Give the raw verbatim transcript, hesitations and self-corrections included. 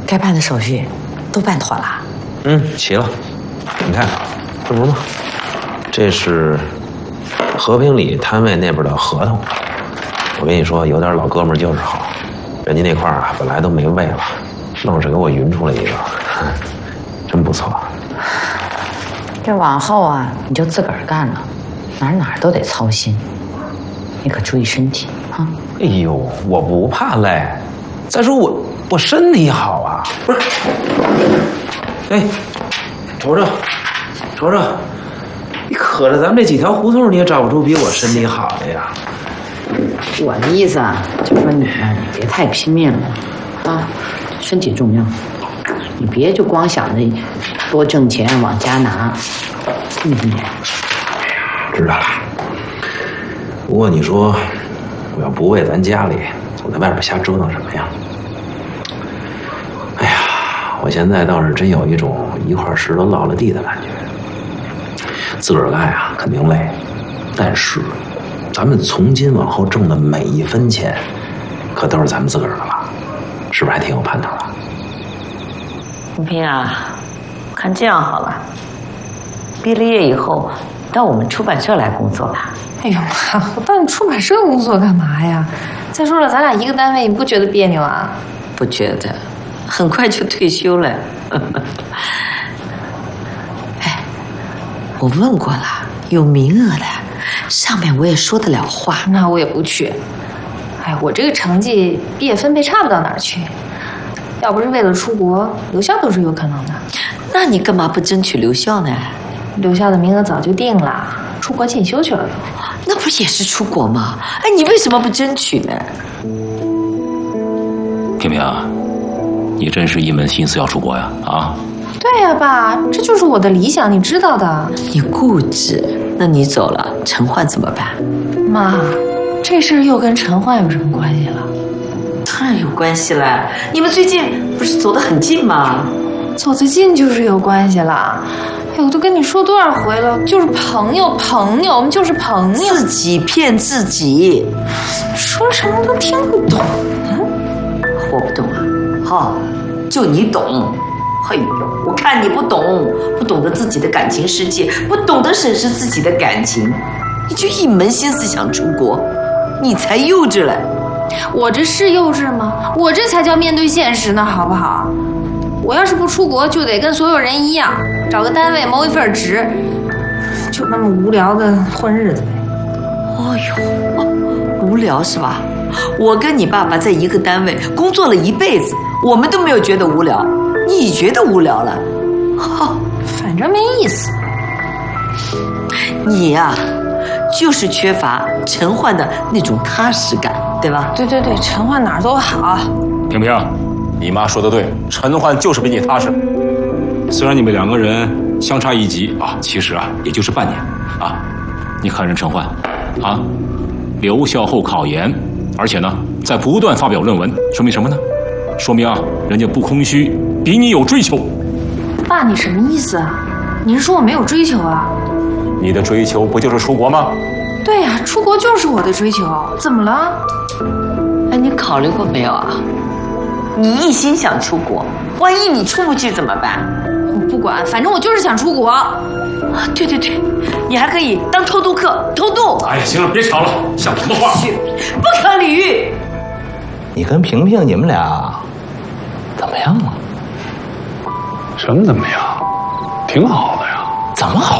该办的手续都办妥了。 嗯，齐了。你看，这不是吗？这是和平里摊位那边的合同。我跟你说，有点老哥们就是好，人家那块啊本来都没位了，愣是给我匀出来一个，真不错。 这往后啊，你就自个儿干了，哪哪都得操心，你可注意身体啊！ 哎呦，我不怕累，再说我我身体好啊，不是？哎，瞅瞅，瞅瞅，你可着咱们这几条胡同，你也找不出比我身体好的呀。 我的意思啊，就说你呢，你别太拼命了啊，身体重要，你别就光想着多挣钱往家拿，听没听见？ 知道了。不过你说，我要不为咱家里，我在外边瞎折腾什么呀？哎呀，我现在倒是真有一种一块石头落了地的感觉。自个儿干啊，肯定累，但是咱们从今往后挣的每一分钱，可都是咱们自个儿的了，是不是还挺有盼头的？ 平平啊，看这样好了，毕了业以后到我们出版社来工作吧。 哎呀妈，我到你出版社工作干嘛呀？再说了，咱俩一个单位，你不觉得别扭啊？ 不觉得，很快就退休了。哎，我问过了，有名额的，上面我也说得了话。 那我也不去。哎，我这个成绩，毕业分配差不到哪儿去。要不是为了出国，留校都是有可能的。 那你干嘛不争取留校呢？ 留校的名额早就定了，出国进修去了都。 那不也是出国吗？哎，你为什么不争取呢？ 平平，你真是一门心思要出国呀？啊？ 对呀，爸，这就是我的理想，你知道的。 你固执，那你走了，陈焕怎么办？ 妈，这事儿又跟陈焕有什么关系了？ 当然有关系了，你们最近不是走得很近吗？ 走得近就是有关系了。哎，我都跟你说多少回了，就是朋友，朋友，我们就是朋友。 自己骗自己， 说什么都听不懂。 嗯，我不懂啊，哈，就你懂。哎呦，我看你不懂，不懂得自己的感情世界，不懂得审视自己的感情，你就一门心思想出国，你才幼稚嘞。 我这是幼稚吗？我这才叫面对现实呢，好不好？我要是不出国，就得跟所有人一样，找个单位谋一份职，就那么无聊的混日子呗。 哎呦，无聊是吧？我跟你爸爸在一个单位工作了一辈子，我们都没有觉得无聊，你觉得无聊了？ 哦，反正没意思。 你呀、啊，就是缺乏陈焕的那种踏实感，对吧？ 对对对，陈焕哪儿都好。 平平，你妈说的对，陈焕就是比你踏实。虽然你们两个人相差一级啊，其实啊也就是半年啊。你看人陈焕啊，留校后考研，而且呢在不断发表论文，说明什么呢？说明啊人家不空虚，比你有追求。 爸，你什么意思啊？你是说我没有追求啊？ 你的追求不就是出国吗？ 对呀、啊，出国就是我的追求，怎么了？ 哎，你考虑过没有啊？你一心想出国，万一你出不去怎么办？ 我不管，反正我就是想出国。 啊，对对对，你还可以当偷渡客，偷渡。 哎呀，行了，别吵了，像什么话？ 不可理喻。 你跟萍萍你们俩怎么样啊？ 什么怎么样？挺好的呀。 怎么好？